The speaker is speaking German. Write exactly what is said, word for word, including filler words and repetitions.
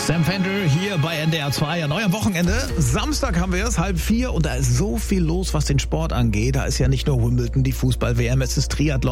Sam Fender hier bei N D R zwei. Ja, neu am Wochenende. Samstag haben wir es, halb vier. Und da ist so viel los, was den Sport angeht. Da ist ja nicht nur Wimbledon, die Fußball-W M, es ist Triathlon.